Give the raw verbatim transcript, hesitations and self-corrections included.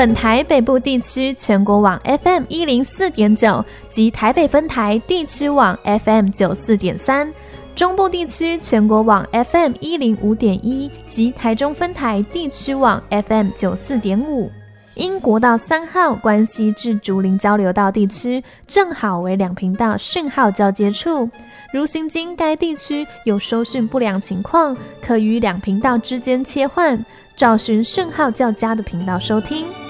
本台北部地区全国网 F M 一零四点九 及台北分台地区网 F M 九四点三，中部地区全国网 F M 一零五点一 及台中分台地区网 F M 九四点五。因国道三号关西至竹林交流道地区正好为两频道讯号交接处，如行经该地区有收讯不良情况，可于两频道之间切换，找寻讯号较佳的频道收听。